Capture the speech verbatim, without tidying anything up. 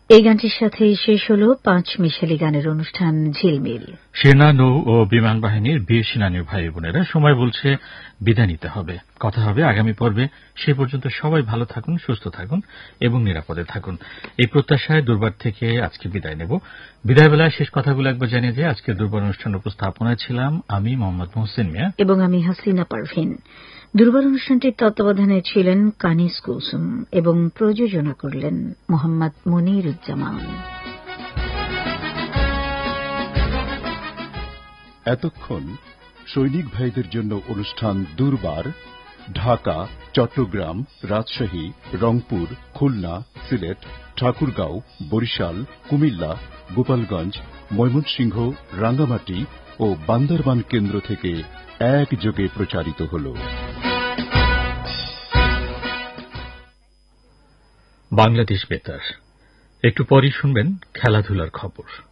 এই গানটির সাথে শেষ হল পাঁচ মিশালি গানের অনুষ্ঠান ঝিলমিল। সেনা, নৌ ও বিমান বাহিনীর বীর সেনানী ভাই বোনেরা, সময় বলছে বিদায় নিতে হবে। কথা হবে আগামী পর্বে। সে পর্যন্ত সবাই ভালো থাকুন, সুস্থ থাকুন এবং নিরাপদে থাকুন, এই প্রত্যাশায় দুর্বার থেকে আজকে বিদায় নেব। বিদায় বেলায় শেষ কথাগুলো একবার জানিয়ে দিয়ে আজকে দুর্বার অনুষ্ঠান উপস্থাপনায় ছিলাম আমি মোহাম্মদ মোহসিন মিয়া এবং আমি হাসিনা পারভিন। দুর্বার অনুষ্ঠানটির তত্ত্বাবধানে ছিলেন কানিস কুলসুম এবং প্রযোজনা করলেন মোহাম্মদ মনিরুজ্জামান। এতক্ষণ সৈনিক ভাইদের জন্য অনুষ্ঠান দুর্বার ঢাকা, চট্টগ্রাম, রাজশাহী, রংপুর, খুলনা, সিলেট, ঠাকুরগাঁও, বরিশাল, কুমিল্লা, গোপালগঞ্জ, ময়মনসিংহ, রাঙ্গামাটি ও বান্দরবান কেন্দ্র থেকে একযোগে প্রচারিত হল। বাংলাদেশ বেতার। একটু পরই শুনবেন খেলাধুলার খবর।